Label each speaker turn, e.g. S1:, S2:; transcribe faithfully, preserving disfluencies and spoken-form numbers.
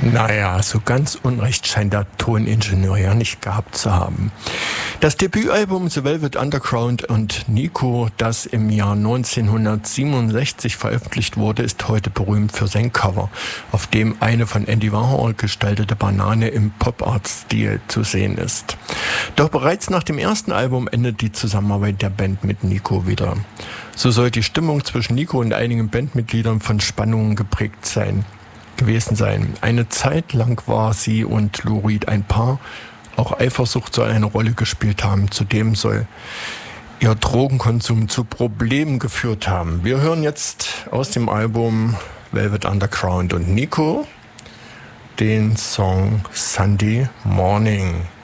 S1: Naja, so ganz unrecht scheint der Toningenieur ja nicht gehabt zu haben. Das Debütalbum The Velvet Underground und Nico, das im Jahr neunzehnhundertsiebenundsechzig veröffentlicht wurde, ist heute berühmt für sein Cover, auf dem eine von Andy Warhol gestaltete Banane im Pop-Art-Stil zu sehen ist. Doch bereits nach dem ersten Album endet die Zusammenarbeit der Band mit Nico wieder. So soll die Stimmung zwischen Nico und einigen Bandmitgliedern von Spannungen geprägt sein. gewesen sein. Eine Zeit lang war sie und Lou Reed ein Paar. Auch Eifersucht soll eine Rolle gespielt haben. Zudem soll ihr Drogenkonsum zu Problemen geführt haben. Wir hören jetzt aus dem Album Velvet Underground und Nico den Song Sunday Morning.